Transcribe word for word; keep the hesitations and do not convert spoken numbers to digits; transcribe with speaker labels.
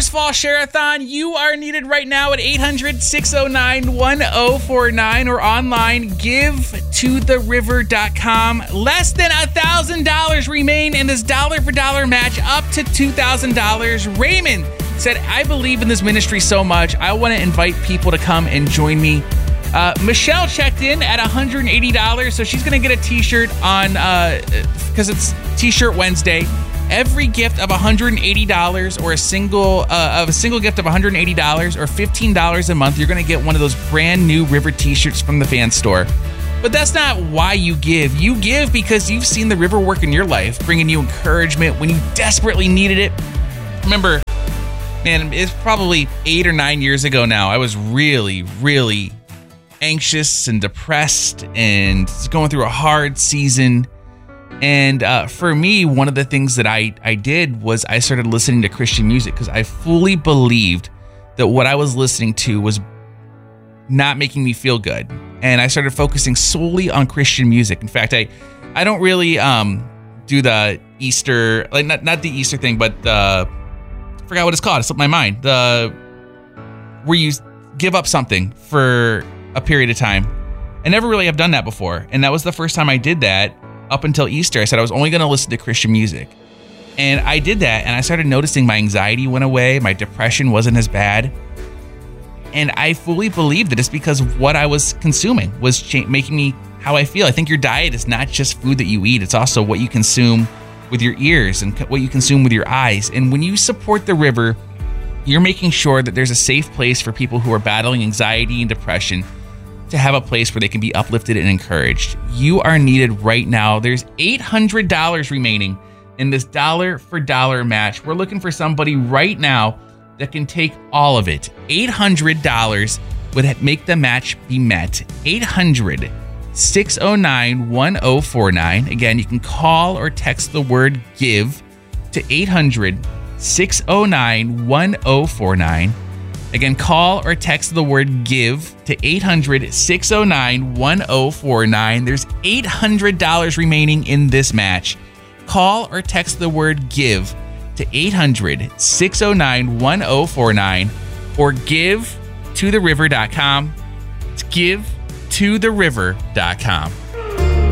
Speaker 1: Rivers Fall Share-a-thon. You are needed right now at eight hundred, six oh nine, one oh four nine or online give to the river dot com. Less than one thousand dollars remain in this dollar for dollar match, up to two thousand dollars. Raymond said, I believe in this ministry so much. I want to invite people to come and join me. Uh, Michelle checked in at one hundred eighty dollars, so she's going to get a t-shirt on, because uh, it's T-shirt Wednesday. Every gift of one hundred eighty dollars or a single uh, of a single gift of one hundred eighty dollars or fifteen dollars a month, you're going to get one of those brand new River t-shirts from the fan store. But that's not why you give. You give because you've seen the River work in your life, bringing you encouragement when you desperately needed it. Remember, man, it's probably eight or nine years ago now. I was really, really anxious and depressed and going through a hard season. And uh, for me, one of the things that I, I did was I started listening to Christian music because I fully believed that what I was listening to was not making me feel good. And I started focusing solely on Christian music. In fact, I I don't really um, do the Easter, like not, not the Easter thing, but the, I forgot what it's called. It slipped my mind. The where you give up something for a period of time. I never really have done that before. And that was the first time I did that. Up until Easter, I said I was only going to listen to Christian music. And I did that, and I started noticing my anxiety went away, my depression wasn't as bad. And I fully believe that it's because what I was consuming was cha- making me how I feel. I think your diet is not just food that you eat, it's also what you consume with your ears and what you consume with your eyes. And when you support the River, you're making sure that there's a safe place for people who are battling anxiety and depression to have a place where they can be uplifted and encouraged. You are needed right now. There's eight hundred dollars remaining in this dollar for dollar match. We're looking for somebody right now that can take all of it. eight hundred dollars would make the match be met. eight hundred, six oh nine, one oh four nine. Again, you can call or text the word give to eight hundred, six oh nine, one oh four nine. Again, call or text the word give to eight hundred, six oh nine, one oh four nine. There's eight hundred dollars remaining in this match. Call or text the word give to eight hundred, six oh nine, one oh four nine or give to the river dot com. It's give to the river dot com.